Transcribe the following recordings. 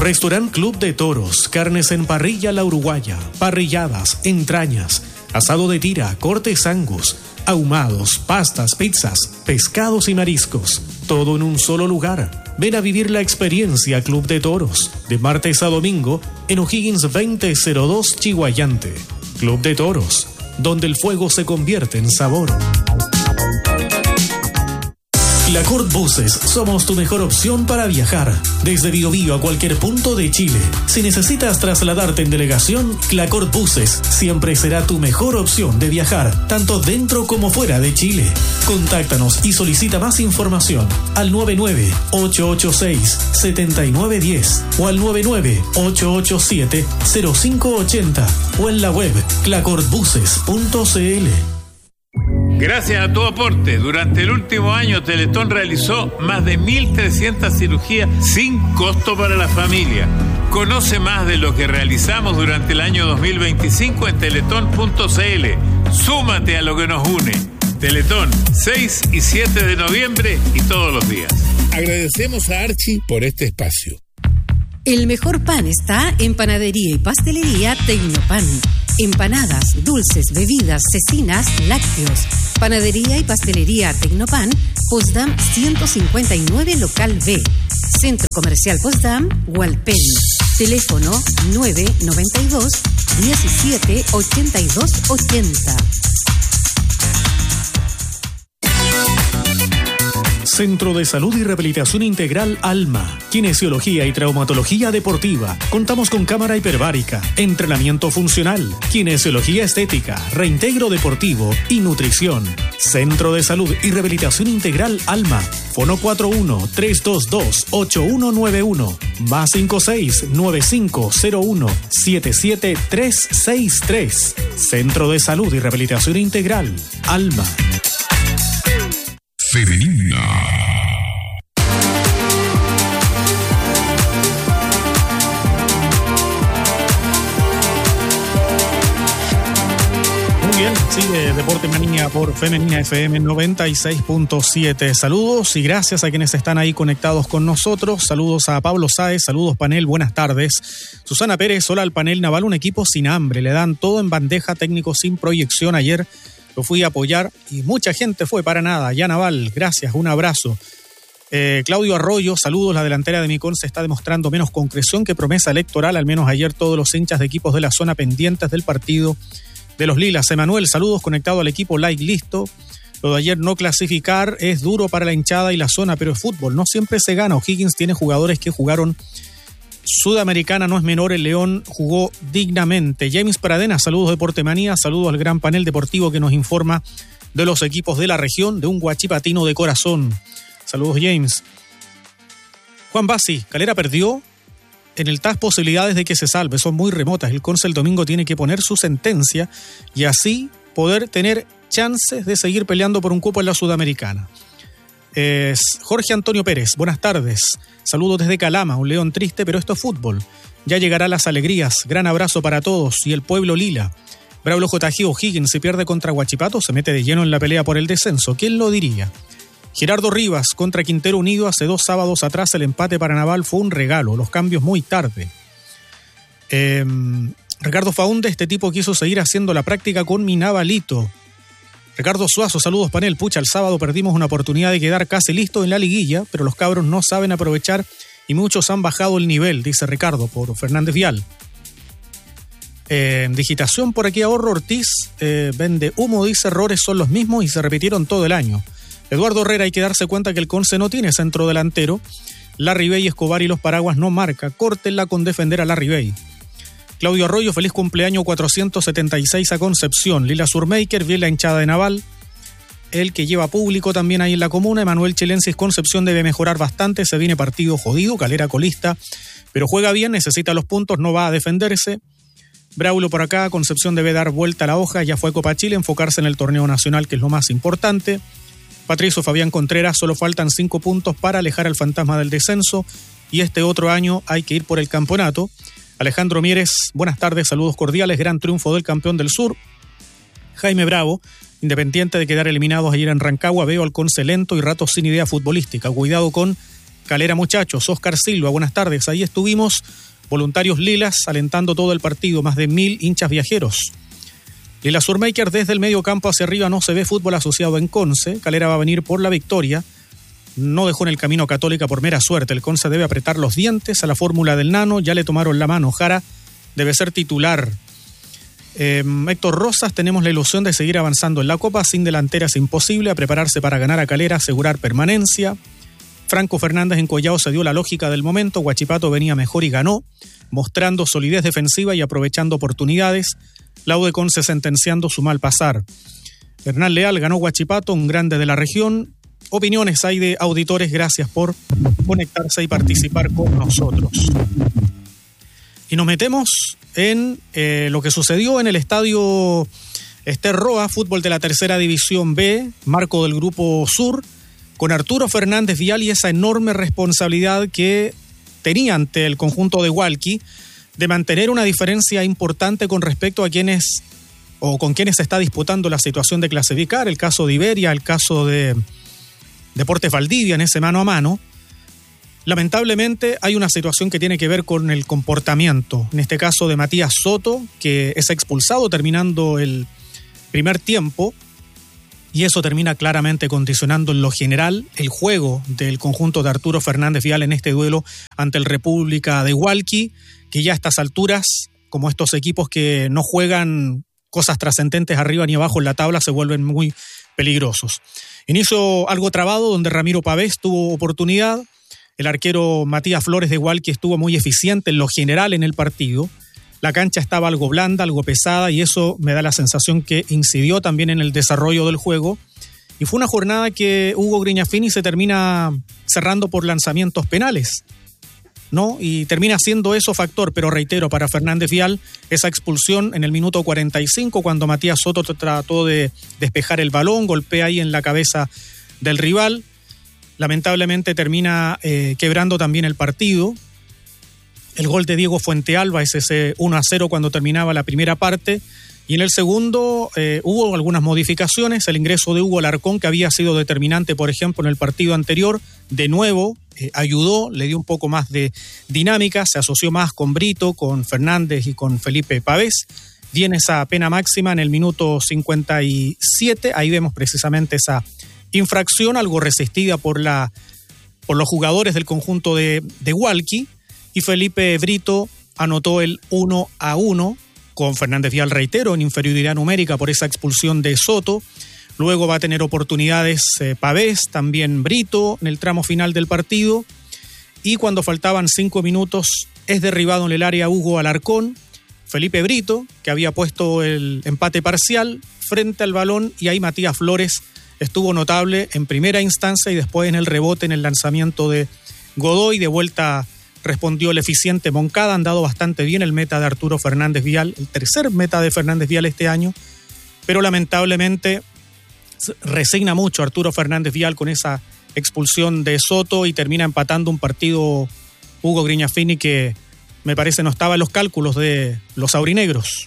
Restaurant Club de Toros, carnes en parrilla La Uruguaya, parrilladas, entrañas, asado de tira, cortes Angus, ahumados, pastas, pizzas, pescados y mariscos. Todo en un solo lugar. Ven a vivir la experiencia Club de Toros, de martes a domingo, en O'Higgins 2002 Chihuayante. Club de Toros, donde el fuego se convierte en sabor. Clacort Buses, somos tu mejor opción para viajar. Desde Biobío a cualquier punto de Chile. Si necesitas trasladarte en delegación, Clacort Buses siempre será tu mejor opción de viajar, tanto dentro como fuera de Chile. Contáctanos y solicita más información al 99-886-7910 o al 99-887-0580 o en la web clacortbuses.cl. Gracias a tu aporte, durante el último año Teletón realizó más de 1.300 cirugías sin costo para la familia. Conoce más de lo que realizamos durante el año 2025 en teletón.cl. Súmate a lo que nos une. Teletón, 6 y 7 de noviembre y todos los días. Agradecemos a Archie por este espacio. El mejor pan está en Panadería y Pastelería Tecnopan. Empanadas, dulces, bebidas, cecinas, lácteos. Panadería y Pastelería Tecnopan, Potsdam 159, local B. Centro Comercial Potsdam, Hualpén. Teléfono 992 17 82 80. Centro de Salud y Rehabilitación Integral Alma, Kinesiología y Traumatología Deportiva. Contamos con cámara hiperbárica, entrenamiento funcional, kinesiología estética, reintegro deportivo y nutrición. Centro de Salud y Rehabilitación Integral Alma. Fono 41-322-8191, más 56-9501-77363. Centro de Salud y Rehabilitación Integral Alma. Femenina. Muy bien, sigue Deporte Manía por Femenina FM 96.7. Saludos y gracias a quienes están ahí conectados con nosotros. Saludos a Pablo Sáez, saludos panel, buenas tardes. Susana Pérez, hola al panel naval, un equipo sin hambre, le dan todo en bandeja, técnico sin proyección. Ayer lo fui a apoyar y mucha gente fue para nada. Ya Naval, gracias, un abrazo. Claudio Arroyo, saludos. La delantera de Micón se está demostrando menos concreción que promesa electoral. Al menos ayer todos los hinchas de equipos de la zona pendientes del partido de los Lilas. Emanuel, saludos, conectado al equipo like, listo. Lo de ayer no clasificar es duro para la hinchada y la zona, pero es fútbol, no siempre se gana. O'Higgins tiene jugadores que jugaron Sudamericana, no es menor, el León jugó dignamente. James Pradena, saludos Deporte Manía, saludos al gran panel deportivo que nos informa de los equipos de la región, de un guachipatino de corazón. Saludos James. Juan Bassi, Calera perdió, en el TAS posibilidades de que se salve son muy remotas. El Conce el domingo tiene que poner su sentencia y así poder tener chances de seguir peleando por un cupo en la Sudamericana. Jorge Antonio Pérez, buenas tardes. Saludos desde Calama, un León triste, pero esto es fútbol. Ya llegarán las alegrías. Gran abrazo para todos y el pueblo lila. Braulio JG, O'Higgins se pierde contra Huachipato, se mete de lleno en la pelea por el descenso. ¿Quién lo diría? Gerardo Rivas contra Quintero Unido hace 2 sábados atrás. El empate para Naval fue un regalo, los cambios muy tarde. Ricardo Faunde, este tipo quiso seguir haciendo la práctica con mi Navalito. Ricardo Suazo, saludos panel. Pucha, el sábado perdimos una oportunidad de quedar casi listo en la liguilla, pero los cabros no saben aprovechar y muchos han bajado el nivel, dice Ricardo, por Fernández Vial. Digitación por aquí, Ahorro Ortiz, vende humo, dice, errores son los mismos y se repitieron todo el año. Eduardo Herrera, hay que darse cuenta que el Conce no tiene centro delantero. Larribey, Escobar y los Paraguas no marca, córtenla con defender a Larribey. Claudio Arroyo, feliz cumpleaños 476 a Concepción. Lila Surmaker, bien la hinchada de Naval. El que lleva público también ahí en la comuna. Emanuel Chilensis, Concepción debe mejorar bastante. Se viene partido jodido, Calera colista, pero juega bien, necesita los puntos, no va a defenderse. Braulio por acá, Concepción debe dar vuelta a la hoja. Ya fue Copa Chile, enfocarse en el torneo nacional, que es lo más importante. Patricio Fabián Contreras, solo faltan 5 puntos para alejar al fantasma del descenso. Y este otro año hay que ir por el campeonato. Alejandro Mieres, buenas tardes, saludos cordiales, gran triunfo del campeón del sur. Jaime Bravo, independiente de quedar eliminados ayer en Rancagua, veo al Conce lento y ratos sin idea futbolística. Cuidado con Calera muchachos, Oscar Silva, buenas tardes. Ahí estuvimos, voluntarios lilas, alentando todo el partido, más de 1000 hinchas viajeros. Lila Surmaker, desde el medio campo hacia arriba no se ve fútbol asociado en Conce. Calera va a venir por la victoria. No dejó en el camino Católica por mera suerte. El Conce debe apretar los dientes a la fórmula del Nano. Ya le tomaron la mano. Jara debe ser titular. Héctor Rosas, tenemos la ilusión de seguir avanzando en la Copa. Sin delantera es imposible. A prepararse para ganar a Calera, asegurar permanencia. Franco Fernández en Collao se dio la lógica del momento. Huachipato venía mejor y ganó, mostrando solidez defensiva y aprovechando oportunidades. Laude Conce sentenciando su mal pasar. Hernán Leal ganó Huachipato, un grande de la región. Opiniones hay de auditores, gracias por conectarse y participar con nosotros. Y nos metemos en lo que sucedió en el estadio Ester Roa, fútbol de la tercera división B, marco del Grupo Sur, con Arturo Fernández Vial y esa enorme responsabilidad que tenía ante el conjunto de Hualqui de mantener una diferencia importante con respecto a quienes o con quienes se está disputando la situación de clasificar, el caso de Iberia, el caso de Deportes Valdivia en ese mano a mano. Lamentablemente hay una situación que tiene que ver con el comportamiento, en este caso de Matías Soto, que es expulsado terminando el primer tiempo, y eso termina claramente condicionando en lo general el juego del conjunto de Arturo Fernández Vial en este duelo ante el República de Hualqui, que ya a estas alturas, como estos equipos que no juegan cosas trascendentes arriba ni abajo en la tabla, se vuelven muy peligrosos. Inicio algo trabado, donde Ramiro Pavés tuvo oportunidad. El arquero Matías Flores de Hualqui estuvo muy eficiente en lo general en el partido. La cancha estaba algo blanda, algo pesada, y eso me da la sensación que incidió también en el desarrollo del juego. Y fue una jornada que Hugo Grignafini se termina cerrando por lanzamientos penales, ¿no? Y termina siendo eso factor, pero reitero, para Fernández Vial, esa expulsión en el minuto 45, cuando Matías Soto trató de despejar el balón, golpea ahí en la cabeza del rival. Lamentablemente termina quebrando también el partido. El gol de Diego Fuentealba es ese 1-0 cuando terminaba la primera parte. Y en el segundo hubo algunas modificaciones. El ingreso de Hugo Alarcón, que había sido determinante, por ejemplo, en el partido anterior, de nuevo ayudó, le dio un poco más de dinámica, se asoció más con Brito, con Fernández y con Felipe Pavés. Viene esa pena máxima en el minuto 57. Ahí vemos precisamente esa infracción, algo resistida por los jugadores del conjunto de Hualqui, y Felipe Brito anotó el 1-1 con Fernández Vial, reitero, en inferioridad numérica por esa expulsión de Soto. Luego va a tener oportunidades Pavés, también Brito en el tramo final del partido, y cuando faltaban 5 minutos es derribado en el área Hugo Alarcón. Felipe Brito, que había puesto el empate parcial, frente al balón, y ahí Matías Flores estuvo notable en primera instancia y después en el rebote, en el lanzamiento de Godoy. De vuelta respondió el eficiente Moncada. Ha andado bastante bien el meta de Arturo Fernández Vial, el tercer meta de Fernández Vial este año, pero lamentablemente resigna mucho Arturo Fernández Vial con esa expulsión de Soto y termina empatando un partido Hugo Grignafini que me parece no estaba en los cálculos de los aurinegros.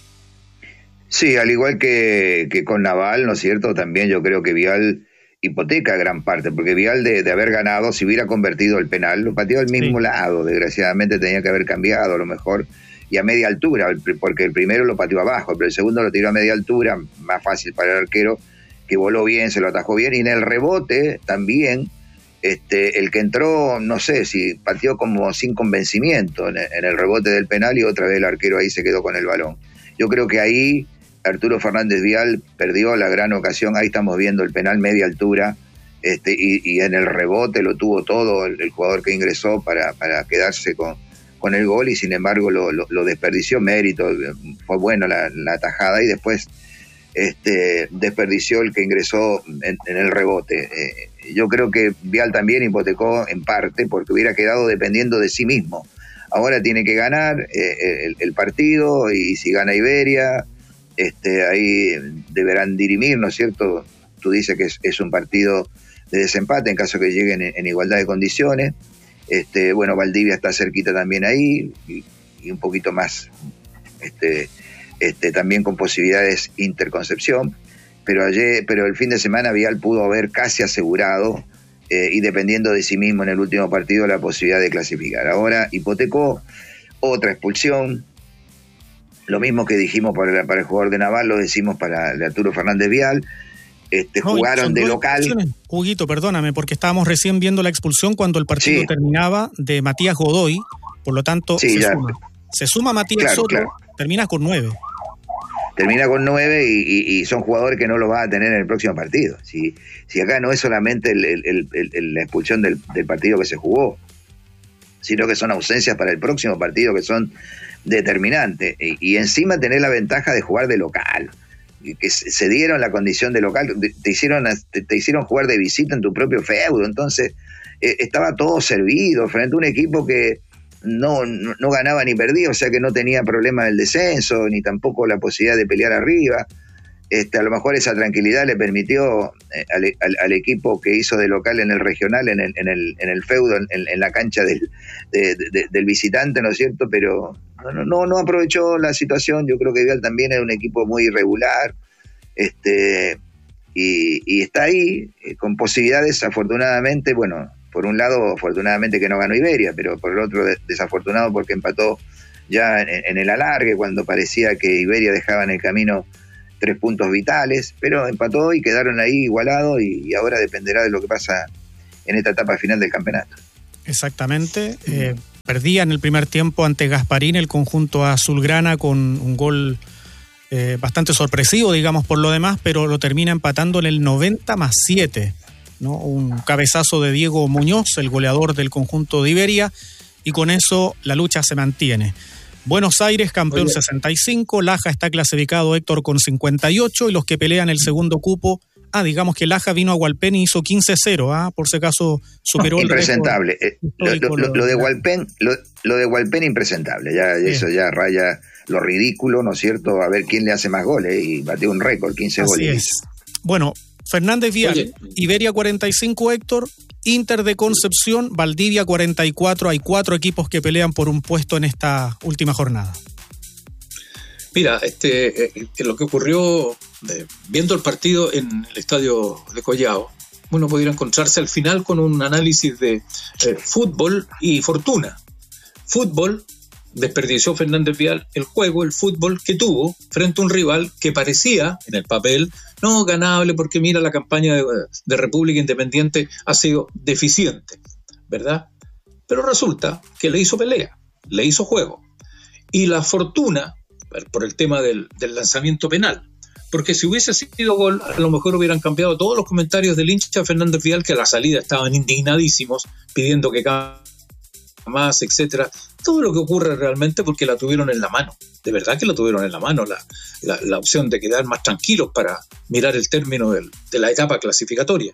Sí, al igual que con Naval, ¿no es cierto? También yo creo que Vial hipoteca gran parte, porque Vial de haber ganado, si hubiera convertido el penal, lo pateó al mismo lado, desgraciadamente tenía que haber cambiado a lo mejor, y a media altura, porque el primero lo pateó abajo, pero el segundo lo tiró a media altura, más fácil para el arquero, que voló bien, se lo atajó bien, y en el rebote también, el que entró, no sé, si pateó como sin convencimiento en el rebote del penal, y otra vez el arquero ahí se quedó con el balón. Yo creo que ahí Arturo Fernández Vial perdió la gran ocasión. Ahí estamos viendo el penal media altura, y en el rebote lo tuvo todo el jugador que ingresó para quedarse con el gol, y sin embargo lo desperdició. Mérito, fue bueno la tajada, y después desperdició el que ingresó en el rebote. Yo creo que Vial también hipotecó en parte porque hubiera quedado dependiendo de sí mismo. Ahora tiene que ganar el partido, y si gana Iberia, ahí deberán dirimir, ¿no es cierto? Tú dices que es un partido de desempate en caso que lleguen en igualdad de condiciones. Bueno, Valdivia está cerquita también ahí, y un poquito más, también con posibilidades Interconcepción, pero el fin de semana Vial pudo haber casi asegurado y dependiendo de sí mismo en el último partido la posibilidad de clasificar. Ahora hipotecó otra expulsión, lo mismo que dijimos para el jugador de Naval, lo decimos para el Arturo Fernández Vial. Jugaron de local. Huguito, perdóname, porque estábamos recién viendo la expulsión cuando el partido terminaba de Matías Godoy, por lo tanto se suma Matías Soto, termina con 9. Termina con 9 y son jugadores que no lo va a tener en el próximo partido. Si acá no es solamente la expulsión del partido que se jugó, sino que son ausencias para el próximo partido que son determinantes. Y encima tener la ventaja de jugar de local, que se dieron la condición de local, te hicieron jugar de visita en tu propio feudo. Entonces estaba todo servido frente a un equipo que no ganaba ni perdía, o sea que no tenía problema del descenso, ni tampoco la posibilidad de pelear arriba. A lo mejor esa tranquilidad le permitió al equipo que hizo de local en el regional, en el feudo, en la cancha del visitante, ¿no es cierto? Pero no aprovechó la situación. Yo creo que Vial también era un equipo muy irregular, y está ahí con posibilidades, afortunadamente. Bueno, por un lado, afortunadamente que no ganó Iberia, pero por el otro desafortunado porque empató ya en el alargue, cuando parecía que Iberia dejaba en el camino 3 puntos vitales, pero empató y quedaron ahí igualados, y ahora dependerá de lo que pasa en esta etapa final del campeonato. Exactamente. Perdía en el primer tiempo ante Gasparín el conjunto azulgrana con un gol bastante sorpresivo, digamos, por lo demás, pero lo termina empatando en el 90+7, ¿no? Un cabezazo de Diego Muñoz, el goleador del conjunto de Iberia, y con eso la lucha se mantiene. Buenos Aires, campeón 65, Laja está clasificado, Héctor, con 58, y los que pelean el segundo cupo, digamos que Laja vino a Hualpén y hizo 15-0, por si acaso superó impresentable. Lo de Hualpén impresentable, eso ya raya lo ridículo, ¿no es cierto? A ver quién le hace más goles, y batió un récord, 15 goles. Así es. Bueno, Fernández Vial, Iberia 45, Héctor, Inter de Concepción, Valdivia 44, hay 4 equipos que pelean por un puesto en esta última jornada. Mira, lo que ocurrió viendo el partido en el estadio de Collao, uno podría encontrarse al final con un análisis de fútbol y fortuna. Fútbol, desperdició Fernández Vial el juego, el fútbol que tuvo frente a un rival que parecía, en el papel, no ganable, porque mira, la campaña de República Independiente ha sido deficiente, ¿verdad? Pero resulta que le hizo pelea, le hizo juego. Y la fortuna, por el tema del lanzamiento penal, porque si hubiese sido gol, a lo mejor hubieran cambiado todos los comentarios del hincha Fernández Vial, que a la salida estaban indignadísimos, pidiendo que más, etcétera. Todo lo que ocurre realmente porque la tuvieron en la mano. De verdad que la tuvieron en la mano, la opción de quedar más tranquilos para mirar el término de la etapa clasificatoria.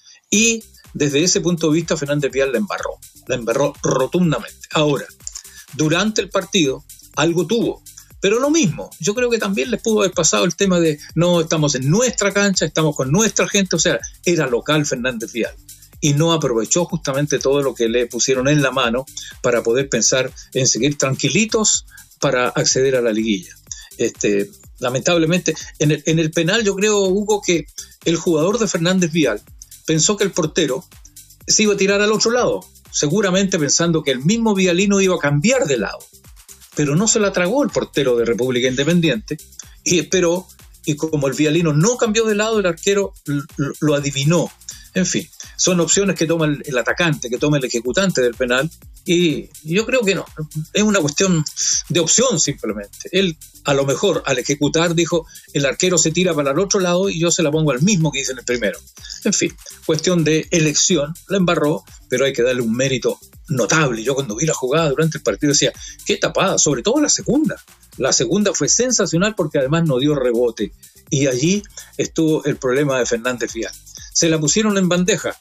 Y desde ese punto de vista, Fernández Vial la embarró rotundamente. Ahora, durante el partido, algo tuvo, pero lo mismo. Yo creo que también les pudo haber pasado el tema de, no, estamos en nuestra cancha, estamos con nuestra gente, o sea, era local Fernández Vial. Y no aprovechó justamente todo lo que le pusieron en la mano para poder pensar en seguir tranquilitos para acceder a la liguilla. Lamentablemente, en el penal yo creo, Hugo, que el jugador de Fernández Vial pensó que el portero se iba a tirar al otro lado, seguramente pensando que el mismo vialino iba a cambiar de lado, pero no se la tragó el portero de República Independiente y esperó, y como el vialino no cambió de lado, el arquero lo adivinó. En fin, son opciones que toma el atacante, que toma el ejecutante del penal, y yo creo que no, es una cuestión de opción simplemente. Él, a lo mejor, al ejecutar, dijo, el arquero se tira para el otro lado y yo se la pongo al mismo que hice en el primero. En fin, cuestión de elección, la embarró, pero hay que darle un mérito notable. Yo cuando vi la jugada durante el partido decía, qué tapada, sobre todo la segunda. La segunda fue sensacional porque además no dio rebote, y allí estuvo el problema de Fernández Vial. Se la pusieron en bandeja,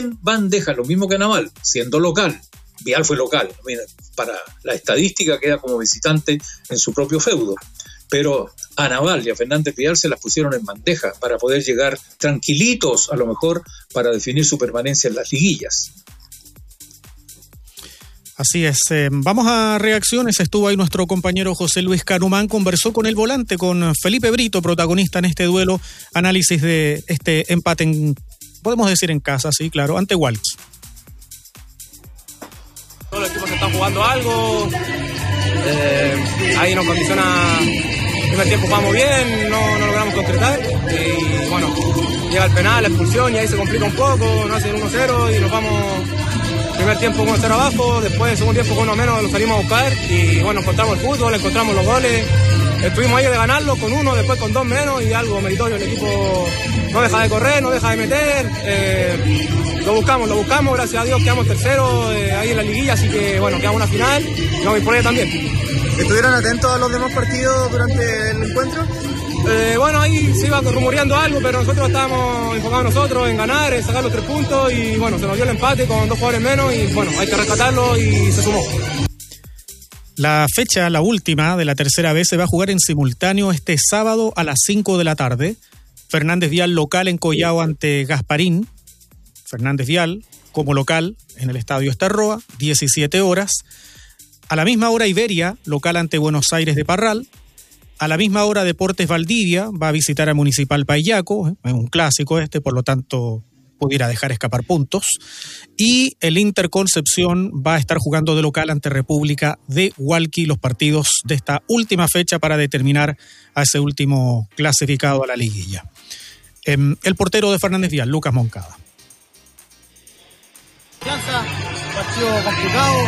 lo mismo que Naval, siendo local. Vial fue local, mira, para la estadística queda como visitante en su propio feudo, pero a Naval y a Fernández Vial se las pusieron en bandeja para poder llegar tranquilitos, a lo mejor, para definir su permanencia en las liguillas. Así es. Vamos a reacciones. Estuvo ahí nuestro compañero José Luis Carumán, conversó con el volante, con Felipe Brito, protagonista en este duelo, análisis de este empate en podemos decir en casa, sí, claro, ante Walkie. Todos los equipos están jugando algo, ahí nos condiciona, el primer tiempo jugamos bien, no logramos concretar, y bueno, llega el penal, la expulsión, y ahí se complica un poco, nos hacen 1-0 y nos vamos, primer tiempo 1-0 abajo, después segundo tiempo con 1 menos lo salimos a buscar, y bueno, encontramos el fútbol, encontramos los goles, estuvimos ahí de ganarlo con 1, después con 2 menos, y algo meritorio, el equipo no deja de correr, no deja de meter, lo buscamos, gracias a Dios quedamos terceros ahí en la liguilla, así que bueno, quedamos una final y vamos a ir por ella también. ¿Estuvieron atentos a los demás partidos durante el encuentro? Bueno, ahí se iba rumoreando algo, pero nosotros estábamos enfocados en ganar, en sacar los 3 puntos, y bueno, se nos dio el empate con 2 jugadores menos, y bueno, hay que rescatarlo y se sumó. La fecha, la última de la tercera vez, se va a jugar en simultáneo este sábado a las 5 de la tarde. Fernández Vial local en Collao ante Gasparín. Fernández Vial como local en el Estadio Estarroa, 17 horas. A la misma hora Iberia, local ante Buenos Aires de Parral. A la misma hora Deportes Valdivia va a visitar a Municipal Paillaco, es un clásico por lo tanto pudiera dejar escapar puntos. Y el Inter Concepción va a estar jugando de local ante República de Hualqui, los partidos de esta última fecha para determinar a ese último clasificado a la liguilla. El portero de Fernández Vial, Lucas Moncada. Partido complicado.